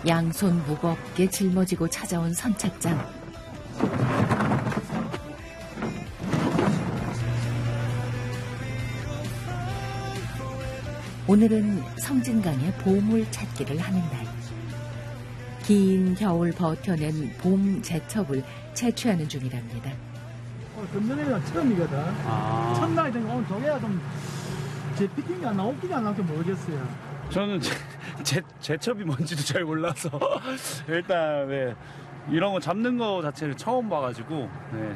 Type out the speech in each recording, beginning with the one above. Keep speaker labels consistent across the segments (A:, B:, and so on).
A: 양손 무겁게 짊어지고 찾아온 선착장. 오늘은 성진강의 보물 찾기를 하는 날. 긴 겨울 버텨낸 봄 제첩을 채취하는 중이랍니다.
B: 금년에는 처음이거든. 첫날이 되니까 오늘 조개가 좀 제 피팅이 안 나오긴 안 나올지 모르겠어요.
C: 저는 제첩이 뭔지도 잘 몰라서 일단 네, 이런 거 잡는 거 자체를 처음 봐가지고 네.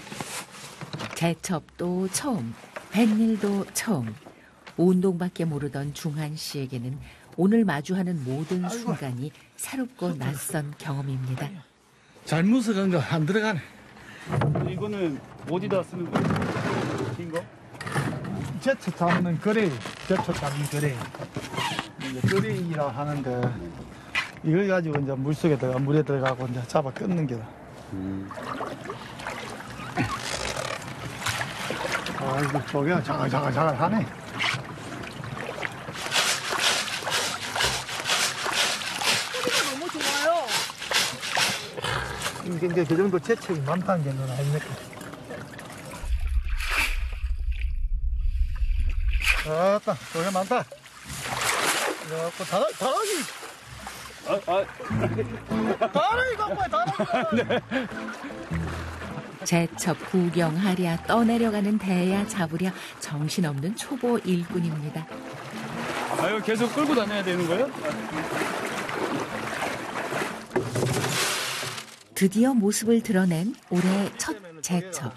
A: 제첩도 처음, 뱃일도 처음. 운동밖에 모르던 중한 씨에게는 오늘 마주하는 모든 순간이 새롭고 낯선 경험입니다.
B: 잘 무서운 거 안 들어가네.
C: 이거는 어디다 쓰는 거예요? 긴 거?
B: 제초 잡는 거래, 제초 잡는 거래. 거래이라 하는데 이걸 가지고 이제 물속에 들어가 물에 들어가고 이제 잡아 끊는 게다. 아 이거 조개가 자글자글 하네.
D: 너무 좋아요.
B: 이제 그 정도 제책이 많다는 게 넌 아닙니까? 아따, 조개 많다. 그래갖고 다라기 갖고 와, 다라기.
A: 제첩 구경하랴 떠내려가는 대야 잡으랴 정신없는 초보 일꾼입니다.
C: 아, 이거 계속 끌고 다녀야 되는 거예요?
A: 드디어 모습을 드러낸 올해 첫 제첩.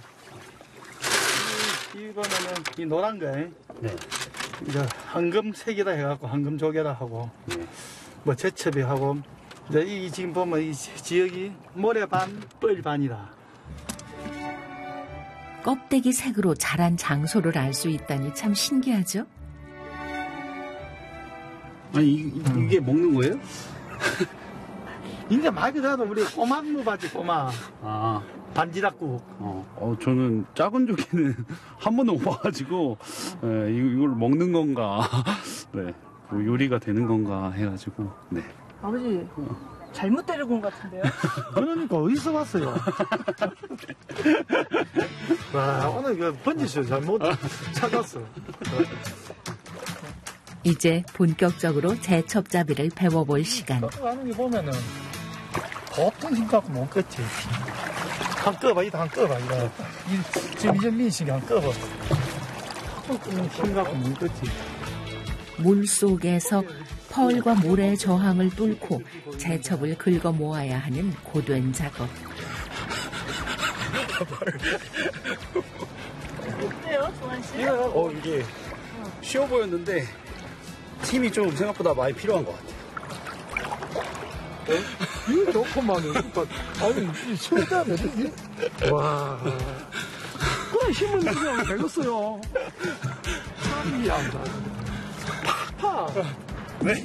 B: 이거는 이 노란 거에
C: 네.
B: 이제 황금색이다 해갖고 황금 조개라 하고 뭐 제첩이 하고 이제 이 지금 보면 이 지역이 모래 반, 뻘 반이다.
A: 껍데기 색으로 자란 장소를 알 수 있다니 참 신기하죠?
C: 아니 이게 먹는 거예요?
B: 이제 말 그대로 우리 꼬막무 봤지 꼬막.
C: 아.
B: 반지락국.
C: 저는 작은 조개는 한 번도 못 봐가지고 이걸 먹는 건가, 네, 뭐 요리가 되는 건가 해가지고, 네.
D: 아버지 잘못 데리고 온 것 같은데요?
B: 그러니까 어디서 왔어요? 와 오늘 그 번지쇼 잘못 찾았어.
A: 이제 본격적으로 제첩잡이를 배워볼 시간.
B: 하는 게 보면은 보통 힘 갖고 못 껐지. 한 꺼봐, 이거 한 꺼봐, 이거. 지금 이제 민식이 한 꺼봐. 힘 갖고 못 껐지.
A: 물 속에서 펄과 모래의 저항을 뚫고 제첩을 긁어 모아야 하는 고된 작업.
D: 어때요, 조한 씨?
C: 이게 쉬워 보였는데 힘이 좀 생각보다 많이 필요한 것 같아요.
B: 이거 좋구만. 아니, 이 최대한 와. 그래, 힘을 그냥 되겠어요. 참이야. 파.